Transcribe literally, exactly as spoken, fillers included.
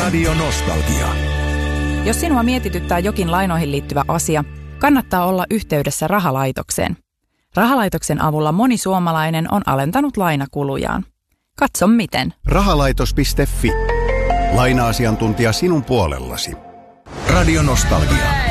Radio Nostalgia. Jos sinua mietityttää jokin lainoihin liittyvä asia, kannattaa olla yhteydessä rahalaitokseen. Rahalaitoksen avulla moni suomalainen on alentanut lainakulujaan. Katso miten. Rahalaitos piste fi. Laina-asiantuntija sinun puolellasi. Radio Nostalgia.